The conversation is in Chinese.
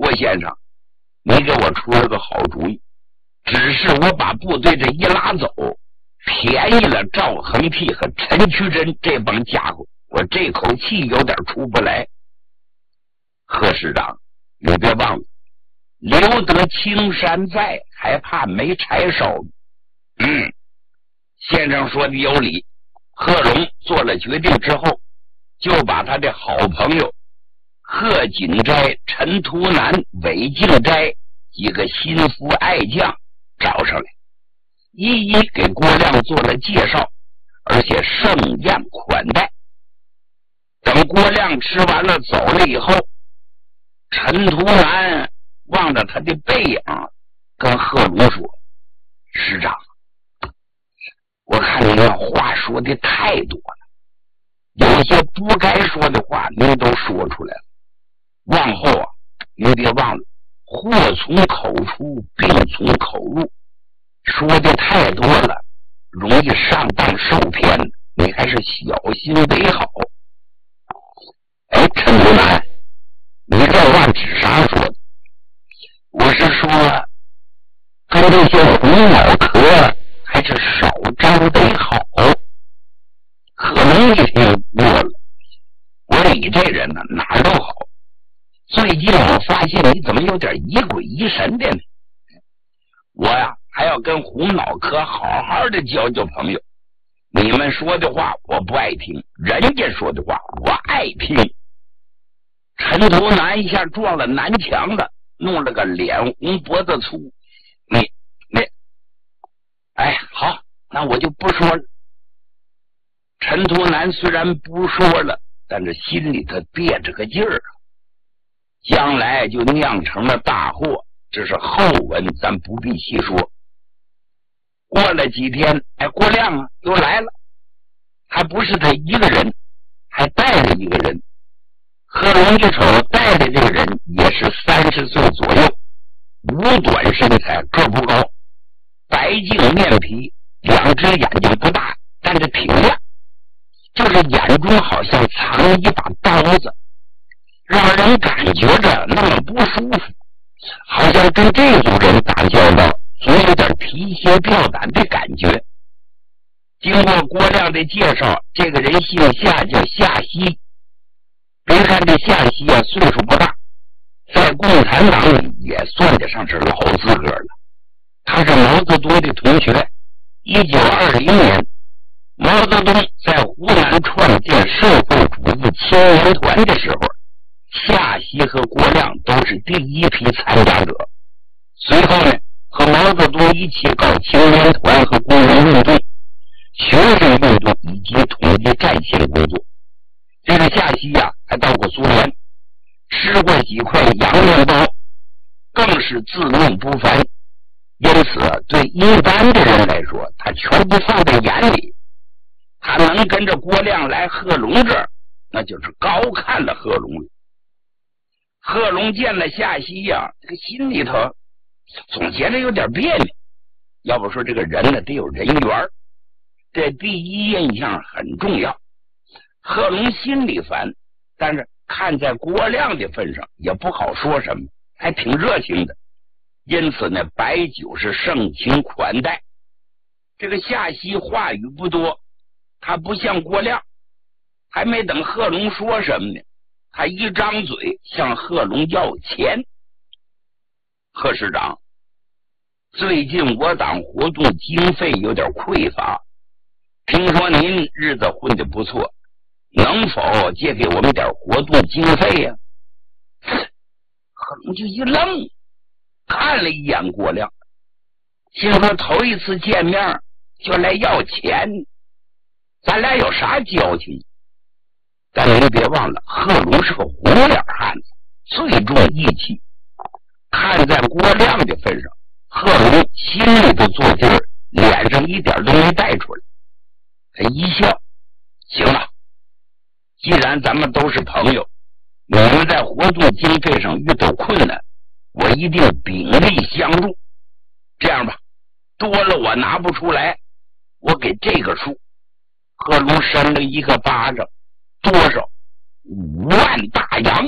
郭先生，你给我出了个好主意，只是我把部队这一拉走，便宜了赵恒惕和陈渠珍这帮家伙，我这口气有点出不来。贺师长，你别忘了，留得青山在，还怕没柴烧。先生说的有理。贺龙做了决定之后，就把他的好朋友贺锦斋、陈图南、韦敬斋几个心腹爱将找上来，一一给郭亮做了介绍，而且盛宴款待。等郭亮吃完了走了以后，陈图南望着他的背影，跟贺龙说：师长，我看您话说的太多了，有些不该说的话您都说出来了，往后啊，您别忘了，祸从口出，病从口入，说的太多了，容易上当受骗，你还是小心为好。陈图南，你这话指啥说的？我是说，跟这些胡脑壳还是少沾为好。可能一听乐了，我说你这人呢，哪儿都好，最近我发现你怎么有点疑鬼疑神的呢？我呀，还要跟胡脑壳好好的交交朋友。你们说的话我不爱听，人家说的话我爱听。陈图南一下撞了南墙了，弄了个脸红脖子粗。好，那我就不说了。陈图南虽然不说了，但是心里头憋着个劲儿，将来就酿成了大祸，这是后文，咱不必细说。过了几天，郭亮啊又来了，还不是他一个人，还带着一个人。贺龙一瞅带的这个人也是30岁左右，五短身材，个不高，白净面皮，两只眼睛不大，但是挺亮，就是眼中好像藏一把刀子，让人感觉着那么不舒服，好像跟这种人打交道总有点提心吊胆的感觉。经过郭亮的介绍，这个人姓夏，叫夏曦。别看这夏曦啊岁数不大，在共产党里也算得上是老资格了。他是毛泽东的同学。1920年，毛泽东在湖南创建社会主义青年团的时候，夏曦和郭亮都是第一批参加者。随后呢，和毛泽东一起搞青年团和工人运动、学生运动以及统一战线工作。这个夏曦啊，还到过苏联，吃过几块洋面包，更是自命不凡。因此对一般的人来说，他全不放在眼里。他能跟着郭亮来贺龙这儿，那就是高看了贺龙了。贺龙见了夏曦呀，这个心里头总觉得有点别扭。要不说这个人呢，得有人缘，这第一印象很重要。贺龙心里烦，但是看在郭亮的份上，也不好说什么，还挺热情的。因此呢，白酒是盛情款待。这个夏曦话语不多，他不像郭亮，还没等贺龙说什么呢，他一张嘴向贺龙要钱。贺师长，最近我党活动经费有点匮乏，听说您日子混得不错，能否借给我们点活动经费呀？贺龙就一愣，看了一眼郭亮，心说头一次见面就来要钱，咱俩有啥交情？但您别忘了，贺龙是个红脸汉子，最重义气。看在郭亮的份上，贺龙心里头做劲儿，脸上一点都没带出来。他一笑，行了，既然咱们都是朋友，你们在活动经费上遇到困难，我一定鼎力相助。这样吧，多了我拿不出来，我给这个数。贺龙伸了一个巴掌，多少？5万大洋。